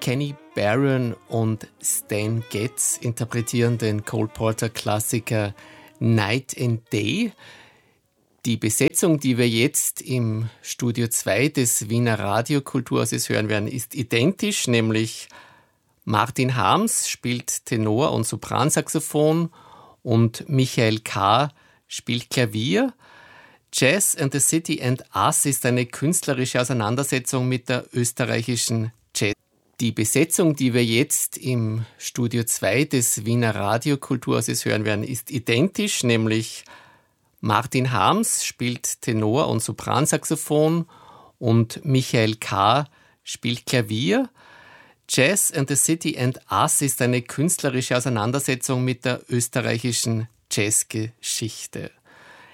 Kenny Barron und Stan Getz interpretieren den Cole Porter-Klassiker Night and Day. Die Besetzung, die wir jetzt im Studio 2 des Wiener Radiokulturhauses hören werden, ist identisch, nämlich Martin Harms spielt Tenor- und Sopransaxophon und Michael K. spielt Klavier. Jazz and the City and Us ist eine künstlerische Auseinandersetzung mit der österreichischen Jazz. Die Besetzung, die wir jetzt im Studio 2 des Wiener Radiokulturhauses hören werden, ist identisch, nämlich Martin Harms spielt Tenor- und Sopransaxophon und Michael K. spielt Klavier. Jazz and the City and Us ist eine künstlerische Auseinandersetzung mit der österreichischen Jazzgeschichte.